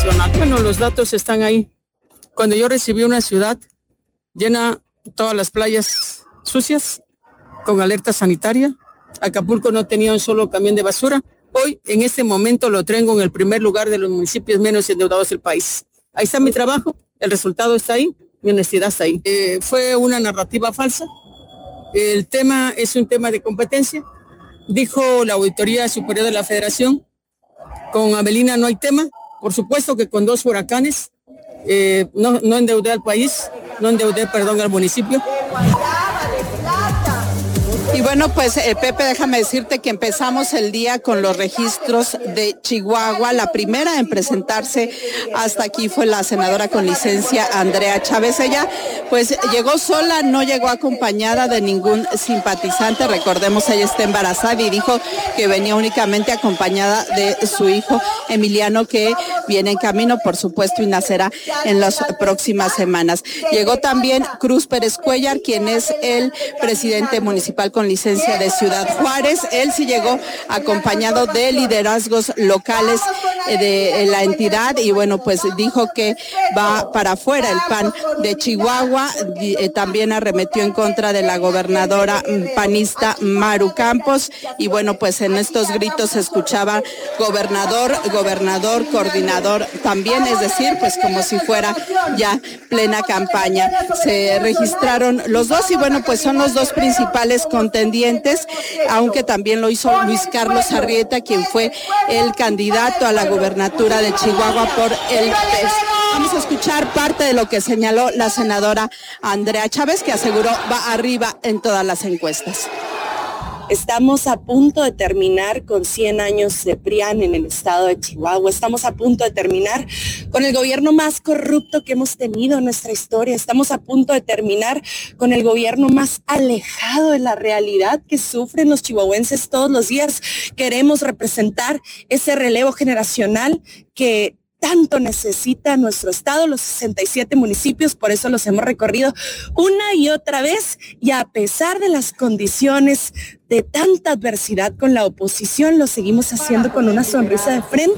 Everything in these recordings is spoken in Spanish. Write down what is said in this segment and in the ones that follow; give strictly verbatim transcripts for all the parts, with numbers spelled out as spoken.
nacional. Bueno, los datos están ahí. Cuando yo recibí una ciudad llena todas las playas sucias, con alerta sanitaria, Acapulco no tenía un solo camión de basura. Hoy, en este momento, lo tengo en el primer lugar de los municipios menos endeudados del país. Ahí está mi trabajo, el resultado está ahí, mi honestidad está ahí. Eh, fue una narrativa falsa. El tema es un tema de competencia. Dijo la Auditoría Superior de la Federación, con Avelina no hay tema. Por supuesto que con dos huracanes eh, no, no endeudé al país, no endeudé, perdón, al municipio. Y bueno, pues eh, Pepe, déjame decirte que empezamos el día con los registros de Chihuahua. La primera en presentarse hasta aquí fue la senadora con licencia Andrea Chávez. Ella pues llegó sola, no llegó acompañada de ningún simpatizante. Recordemos, ella está embarazada y dijo que venía únicamente acompañada de su hijo Emiliano, que viene en camino, por supuesto, y nacerá en las próximas semanas. Llegó también Cruz Pérez Cuellar, quien es el presidente municipal con licencia de Ciudad Juárez. Él sí llegó acompañado de liderazgos locales de la entidad y bueno, pues dijo que va para afuera el P A N de Chihuahua. También arremetió en contra de la gobernadora panista Maru Campos y bueno, pues en estos gritos se escuchaba gobernador, gobernador, coordinador también, es decir, pues como si fuera ya plena campaña. Se registraron los dos y bueno, pues son los dos principales contendientes, aunque también lo hizo Luis Carlos Arrieta, quien fue el candidato a la gobernatura de Chihuahua por el P E S. Vamos a escuchar parte de lo que señaló la senadora Andrea Chávez, que aseguró va arriba en todas las encuestas. Estamos a punto de terminar con cien años de P R I A N en el estado de Chihuahua. Estamos a punto de terminar con el gobierno más corrupto que hemos tenido en nuestra historia. Estamos a punto de terminar con el gobierno más alejado de la realidad que sufren los chihuahuenses todos los días. Queremos representar ese relevo generacional que tanto necesita nuestro estado, los sesenta y siete municipios, por eso los hemos recorrido una y otra vez, y a pesar de las condiciones de tanta adversidad con la oposición, lo seguimos haciendo con una sonrisa de frente.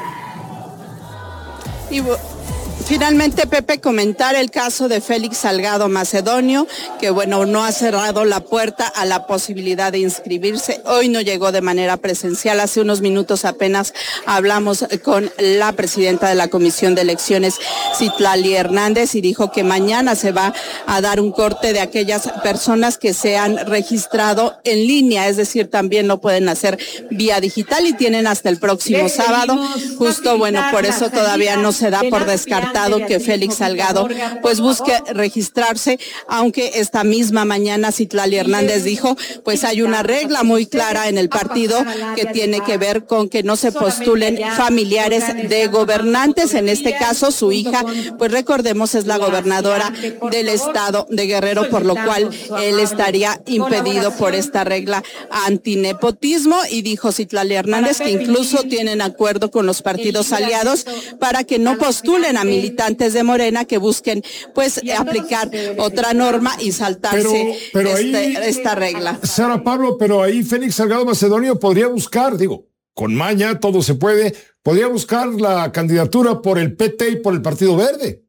Y finalmente, Pepe, comentar el caso de Félix Salgado Macedonio, que bueno, no ha cerrado la puerta a la posibilidad de inscribirse. Hoy no llegó de manera presencial. Hace unos minutos apenas hablamos con la presidenta de la Comisión de Elecciones, Citlali Hernández, y dijo que mañana se va a dar un corte de aquellas personas que se han registrado en línea, es decir, también lo pueden hacer vía digital y tienen hasta el próximo sábado. Justo, bueno, por eso todavía no se da por descartado que Félix Salgado pues busque registrarse, aunque esta misma mañana Citlali Hernández dijo pues hay una regla muy clara en el partido que tiene que ver con que no se postulen familiares de gobernantes. En este caso su hija, pues recordemos, es la gobernadora del estado de Guerrero, por lo cual él estaría impedido por esta regla antinepotismo. Y dijo Citlali Hernández que incluso tienen acuerdo con los partidos aliados para que no postulen a militantes de Morena que busquen pues aplicar otra norma y saltarse pero, pero este, ahí, esta regla. Sara Pablo, pero ahí Félix Salgado Macedonio podría buscar, digo, con maña todo se puede, podría buscar la candidatura por el P T y por el Partido Verde.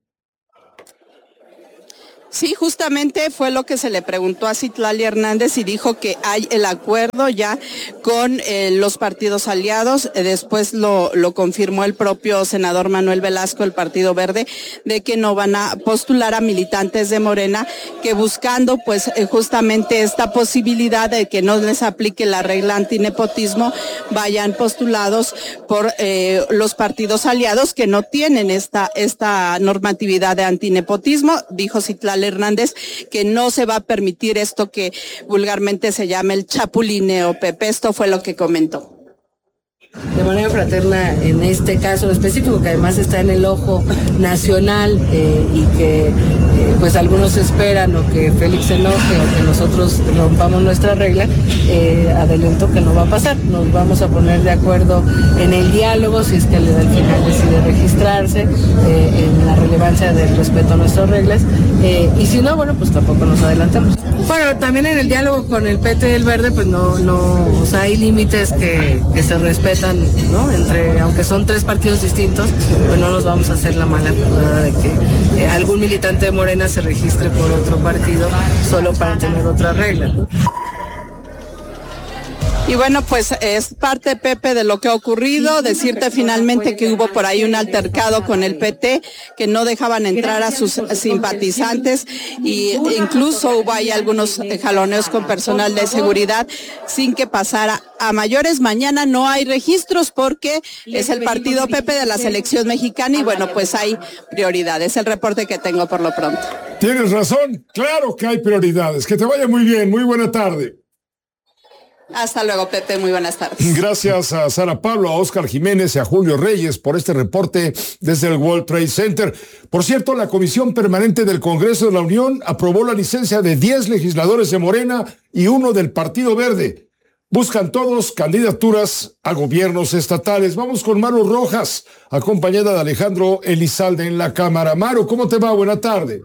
Sí, justamente fue lo que se le preguntó a Citlali Hernández y dijo que hay el acuerdo ya con eh, los partidos aliados. Eh, después lo, lo confirmó el propio senador Manuel Velasco, el Partido Verde, de que no van a postular a militantes de Morena, que buscando pues eh, justamente esta posibilidad de que no les aplique la regla antinepotismo, vayan postulados por eh, los partidos aliados que no tienen esta, esta normatividad de antinepotismo. Dijo Citlali Hernández que no se va a permitir esto que vulgarmente se llama el chapulineo, Pepe. Esto fue lo que comentó. De manera fraterna en este caso específico, que además está en el ojo nacional eh, y que eh, pues algunos esperan o que Félix se enoje o que nosotros rompamos nuestra regla, eh, adelanto que no va a pasar. Nos vamos a poner de acuerdo en el diálogo, si es que al final decide registrarse, eh, en la relevancia del respeto a nuestras reglas, eh, y si no, bueno, pues tampoco nos adelantamos. Bueno, también en el diálogo con el P T y el Verde, pues no, no, o sea, hay límites que, que se respetan, ¿no? Entre, aunque son tres partidos distintos, pues no nos vamos a hacer la mala jugada de que eh, algún militante de Morena se registre por otro partido solo para tener otra regla, ¿no? Y bueno, pues es parte, Pepe, de lo que ha ocurrido. Decirte finalmente que hubo por ahí un altercado con el P T, que no dejaban entrar a sus simpatizantes, y incluso hubo ahí algunos jaloneos con personal de seguridad sin que pasara a mayores. Mañana no hay registros porque es el partido, Pepe, de la selección mexicana, y bueno, pues hay prioridades. El reporte que tengo por lo pronto. Tienes razón, claro que hay prioridades. Que te vaya muy bien, muy buena tarde. Hasta luego, Pepe, muy buenas tardes. Gracias a Sara Pablo, a Óscar Jiménez y a Julio Reyes por este reporte desde el World Trade Center. Por cierto, la Comisión Permanente del Congreso de la Unión aprobó la licencia de diez legisladores de Morena y uno del Partido Verde. Buscan todos candidaturas a gobiernos estatales. Vamos con Maru Rojas, acompañada de Alejandro Elizalde en la Cámara. Maru, ¿cómo te va? Buena tarde.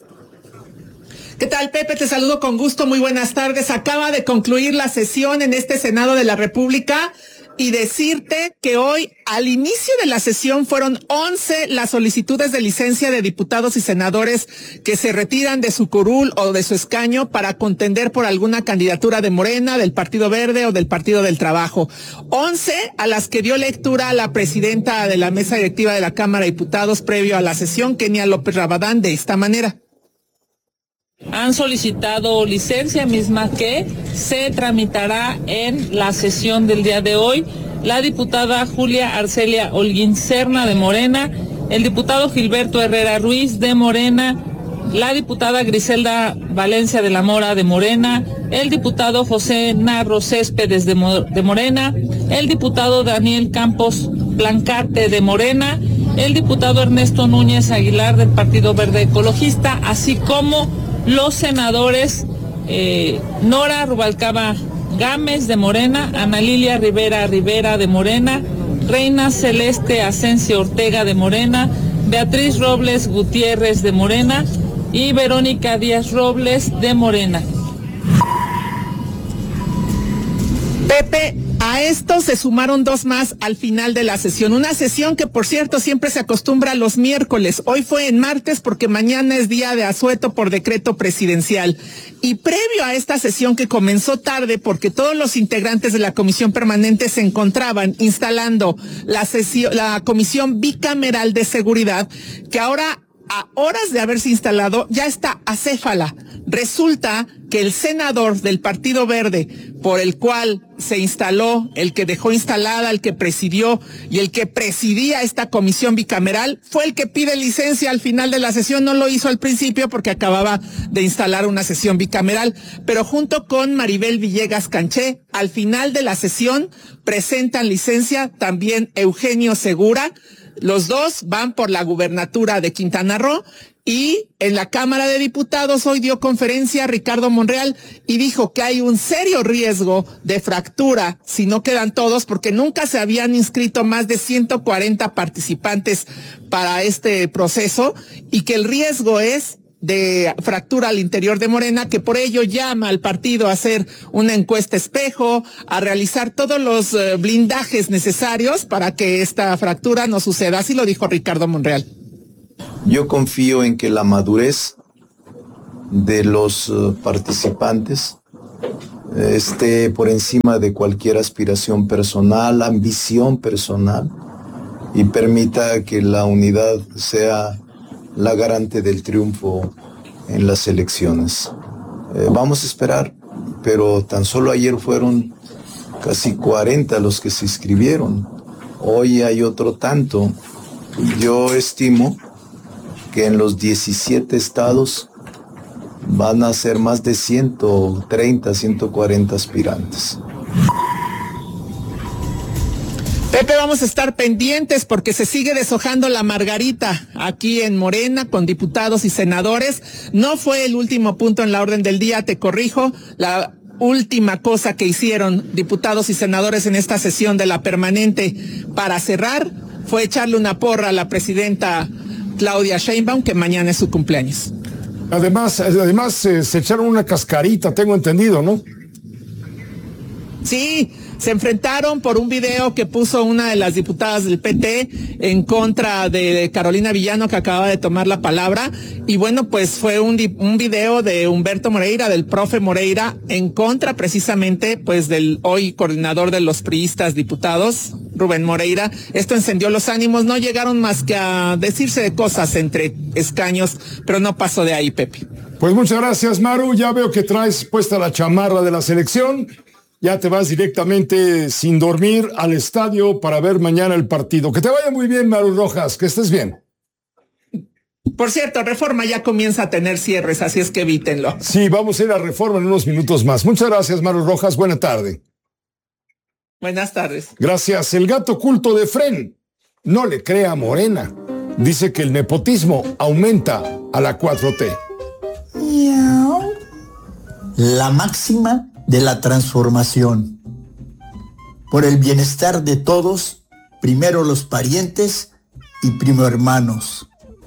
¿Qué tal, Pepe? Te saludo con gusto, muy buenas tardes. Acaba de concluir la sesión en este Senado de la República y decirte que hoy, al inicio de la sesión, fueron once las solicitudes de licencia de diputados y senadores que se retiran de su curul o de su escaño para contender por alguna candidatura de Morena, del Partido Verde o del Partido del Trabajo. Once a las que dio lectura la presidenta de la mesa directiva de la Cámara de Diputados previo a la sesión, Kenia López Rabadán, de esta manera. Han solicitado licencia misma que se tramitará en la sesión del día de hoy. La diputada Julia Arcelia Holguín Serna de Morena, el diputado Gilberto Herrera Ruiz de Morena, la diputada Griselda Valencia de la Mora de Morena, el diputado José Narro Céspedes de, Mo- de Morena, el diputado Daniel Campos Blancarte de Morena, el diputado Ernesto Núñez Aguilar del Partido Verde Ecologista, así como los senadores eh, Nora Rubalcaba Gámez de Morena, Ana Lilia Rivera Rivera de Morena, Reina Celeste Asensio Ortega de Morena, Beatriz Robles Gutiérrez de Morena y Verónica Díaz Robles de Morena. Pepe, a esto se sumaron dos más al final de la sesión. Una sesión que, por cierto, siempre se acostumbra los miércoles. Hoy fue en martes porque mañana es día de asueto por decreto presidencial. Y previo a esta sesión, que comenzó tarde porque todos los integrantes de la Comisión Permanente se encontraban instalando la sesión, la Comisión Bicameral de Seguridad, que ahora, a horas de haberse instalado, ya está acéfala. Resulta que el senador del Partido Verde, por el cual se instaló, el que dejó instalada, el que presidió y el que presidía esta comisión bicameral, fue el que pide licencia al final de la sesión. No lo hizo al principio porque acababa de instalar una sesión bicameral, pero junto con Maribel Villegas Canché, al final de la sesión presentan licencia también Eugenio Segura. Los dos van por la gubernatura de Quintana Roo. Y en la Cámara de Diputados hoy dio conferencia Ricardo Monreal y dijo que hay un serio riesgo de fractura si no quedan todos, porque nunca se habían inscrito más de ciento cuarenta participantes para este proceso y que el riesgo es de fractura al interior de Morena, que por ello llama al partido a hacer una encuesta espejo, a realizar todos los uh, blindajes necesarios para que esta fractura no suceda. Así lo dijo Ricardo Monreal. Yo confío en que la madurez de los uh, participantes uh, esté por encima de cualquier aspiración personal, ambición personal, y permita que la unidad sea la garante del triunfo en las elecciones. Eh, vamos a esperar, pero tan solo ayer fueron casi cuarenta los que se inscribieron. Hoy hay otro tanto. Yo estimo que en los diecisiete estados van a ser más de ciento treinta, ciento cuarenta aspirantes. Pepe, vamos a estar pendientes porque se sigue deshojando la margarita aquí en Morena con diputados y senadores. No fue el último punto en la orden del día, te corrijo. La última cosa que hicieron diputados y senadores en esta sesión de la permanente para cerrar fue echarle una porra a la presidenta Claudia Sheinbaum, que mañana es su cumpleaños. Además, además eh, se echaron una cascarita, tengo entendido, ¿no? Sí, se enfrentaron por un video que puso una de las diputadas del P T en contra de Carolina Villano, que acaba de tomar la palabra. Y bueno, pues fue un, un video de Humberto Moreira, del profe Moreira, en contra precisamente pues del hoy coordinador de los priistas diputados, Rubén Moreira. Esto encendió los ánimos, no llegaron más que a decirse de cosas entre escaños, pero no pasó de ahí, Pepe. Pues muchas gracias, Maru. Ya veo que traes puesta la chamarra de la selección. Ya te vas directamente sin dormir al estadio para ver mañana el partido. Que te vaya muy bien, Maru Rojas, que estés bien. Por cierto, Reforma ya comienza a tener cierres, así es que evítenlo. Sí, vamos a ir a Reforma en unos minutos más. Muchas gracias, Maru Rojas. Buena tarde. Buenas tardes. Gracias. El gato oculto de Fren no le crea a Morena. Dice que el nepotismo aumenta a la cuatro T. La máxima de la transformación. Por el bienestar de todos, primero los parientes y primo hermanos.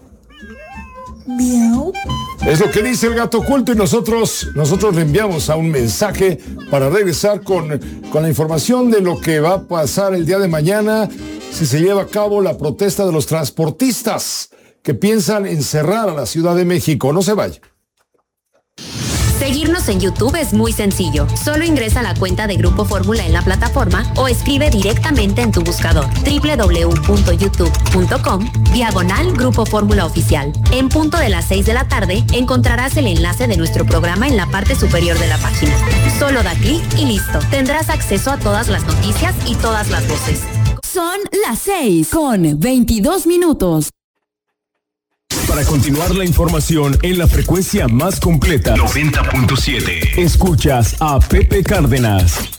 Miau. Es lo que dice el gato oculto y nosotros, nosotros le enviamos a un mensaje para regresar con, con la información de lo que va a pasar el día de mañana si se lleva a cabo la protesta de los transportistas que piensan encerrar a la Ciudad de México. No se vaya. Seguirnos en YouTube es muy sencillo. Solo ingresa a la cuenta de Grupo Fórmula en la plataforma o escribe directamente en tu buscador doble u doble u doble u punto youtube punto com diagonal Grupo Fórmula Oficial. En punto de las seis de la tarde encontrarás el enlace de nuestro programa en la parte superior de la página. Solo da clic y listo. Tendrás acceso a todas las noticias y todas las voces. Son las seis con veintidós minutos. Para continuar la información en la frecuencia más completa, noventa punto siete. Escuchas a Pepe Cárdenas.